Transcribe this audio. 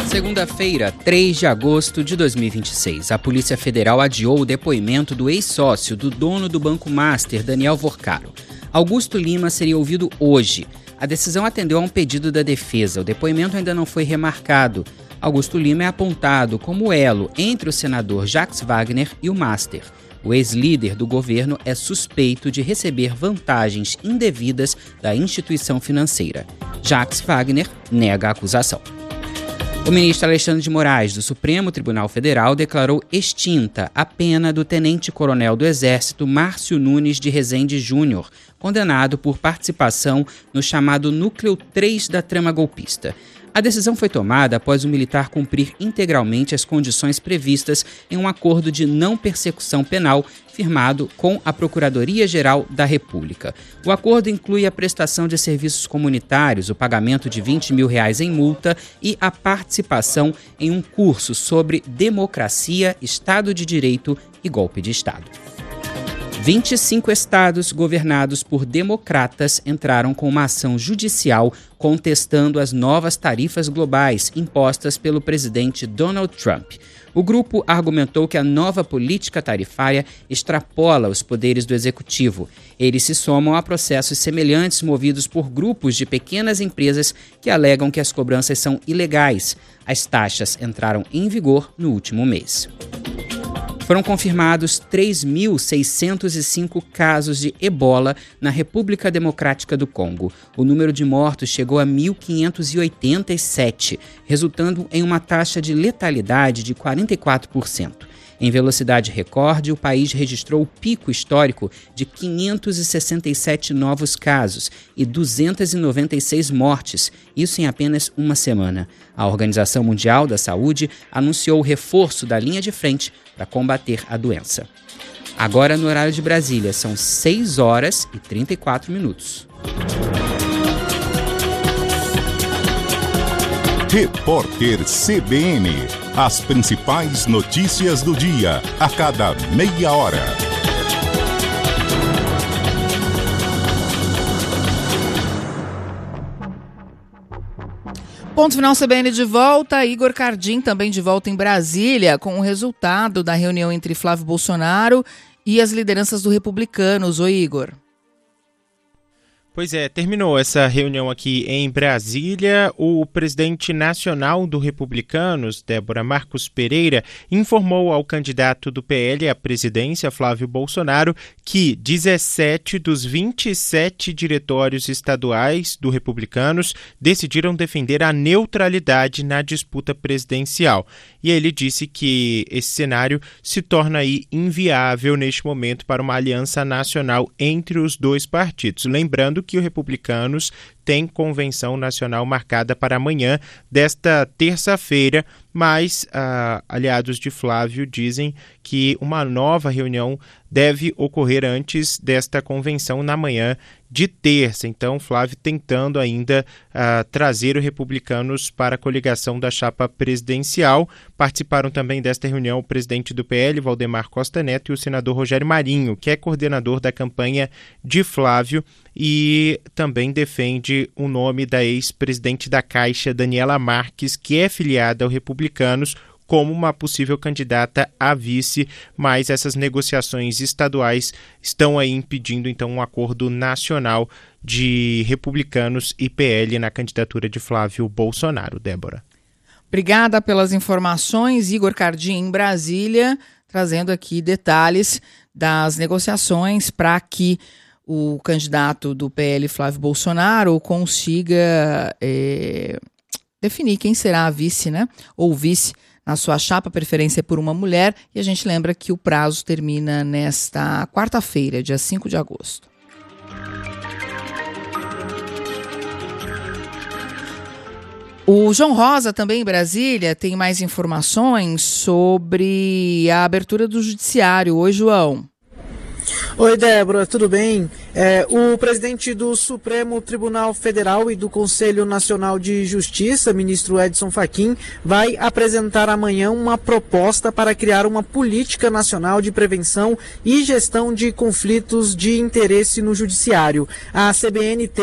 Segunda-feira, 3 de agosto de 2026, a Polícia Federal adiou o depoimento do ex-sócio do dono do Banco Master, Daniel Vorcaro. Augusto Lima seria ouvido hoje. A decisão atendeu a um pedido da defesa. O depoimento ainda não foi remarcado. Augusto Lima é apontado como elo entre o senador Jacques Wagner e o Master. O ex-líder do governo é suspeito de receber vantagens indevidas da instituição financeira. Jacques Wagner nega a acusação. O ministro Alexandre de Moraes, do Supremo Tribunal Federal, declarou extinta a pena do tenente-coronel do Exército Márcio Nunes de Rezende Júnior, condenado por participação no chamado Núcleo 3 da trama golpista. A decisão foi tomada após o militar cumprir integralmente as condições previstas em um acordo de não persecução penal firmado com a Procuradoria-Geral da República. O acordo inclui a prestação de serviços comunitários, o pagamento de R$20 mil em multa e a participação em um curso sobre democracia, Estado de Direito e golpe de Estado. 25 estados governados por democratas entraram com uma ação judicial contestando as novas tarifas globais impostas pelo presidente Donald Trump. O grupo argumentou que a nova política tarifária extrapola os poderes do executivo. Eles se somam a processos semelhantes movidos por grupos de pequenas empresas que alegam que as cobranças são ilegais. As taxas entraram em vigor no último mês. Foram confirmados 3.605 casos de ebola na República Democrática do Congo. O número de mortos chegou a 1.587, resultando em uma taxa de letalidade de 44%. Em velocidade recorde, o país registrou o pico histórico de 567 novos casos e 296 mortes, isso em apenas uma semana. A Organização Mundial da Saúde anunciou o reforço da linha de frente para combater a doença. Agora, no horário de Brasília, são 6 horas e 34 minutos. Repórter CBN. As principais notícias do dia, a cada meia hora. Ponto final, CBN de volta. Igor Cardim também de volta em Brasília com o resultado da reunião entre Flávio Bolsonaro e as lideranças do Republicanos. Oi, Igor. Pois é, terminou essa reunião aqui em Brasília. O presidente nacional do Republicanos, Débora Marcos Pereira, informou ao candidato do PL à presidência, Flávio Bolsonaro, que 17 dos 27 diretórios estaduais do Republicanos decidiram defender a neutralidade na disputa presidencial. E ele disse que esse cenário se torna aí inviável neste momento para uma aliança nacional entre os dois partidos. Lembrando que o Republicanos tem convenção nacional marcada para amanhã desta terça-feira, mas aliados de Flávio dizem que uma nova reunião deve ocorrer antes desta convenção na manhã de terça. Então, Flávio tentando ainda trazer o Republicanos para a coligação da chapa presidencial. Participaram também desta reunião o presidente do PL, Valdemar Costa Neto, e o senador Rogério Marinho, que é coordenador da campanha de Flávio e também defende o nome da ex-presidente da Caixa, Daniela Marques, que é filiada ao Republicanos, como uma possível candidata a vice, mas essas negociações estaduais estão aí impedindo então um acordo nacional de Republicanos e PL na candidatura de Flávio Bolsonaro. Débora. Obrigada pelas informações, Igor Cardim em Brasília, trazendo aqui detalhes das negociações para que o candidato do PL, Flávio Bolsonaro, consiga definir quem será a vice, né? Ou vice na sua chapa, preferência por uma mulher. E a gente lembra que o prazo termina nesta quarta-feira, dia 5 de agosto. O João Rosa, também em Brasília, tem mais informações sobre a abertura do judiciário. Oi, João. Oi, Débora, tudo bem? O presidente do Supremo Tribunal Federal e do Conselho Nacional de Justiça, ministro Edson Fachin, vai apresentar amanhã uma proposta para criar uma política nacional de prevenção e gestão de conflitos de interesse no judiciário. A CBN